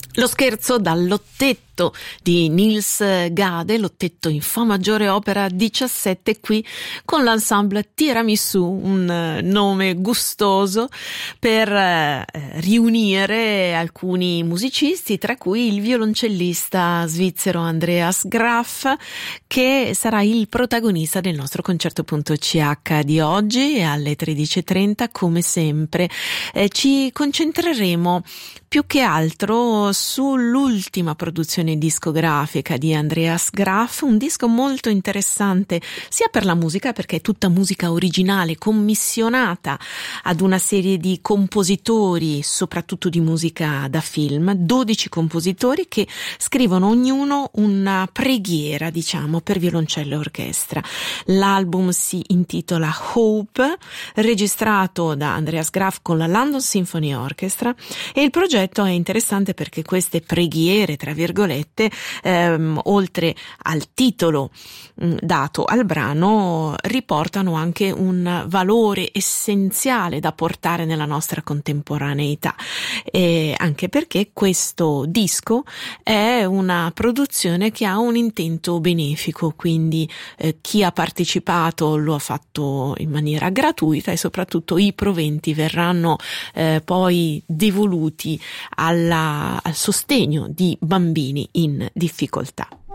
Lo scherzo dall'Ottetto di Niels Gade, l'Ottetto in Fa maggiore opera 17, qui con l'ensemble Tiramisù, un nome gustoso per riunire alcuni musicisti, tra cui il violoncellista svizzero Andreas Graf, che sarà il protagonista del nostro concerto.ch di oggi. E alle 13.30, come sempre, ci concentreremo più che altro sull'ultima produzione discografica di Andreas Graf, un disco molto interessante sia per la musica, perché è tutta musica originale commissionata ad una serie di compositori, soprattutto di musica da film, 12 compositori che scrivono ognuno una preghiera, diciamo, per violoncello e orchestra. L'album si intitola Hope, registrato da Andreas Graf con la London Symphony Orchestra, e il progetto è interessante perché queste preghiere, tra virgolette, oltre al titolo dato al brano, riportano anche un valore essenziale da portare nella nostra contemporaneità, e anche perché questo disco è una produzione che ha un intento benefico, quindi chi ha partecipato lo ha fatto in maniera gratuita, e soprattutto i proventi verranno poi devoluti al sostegno di bambini in difficoltà.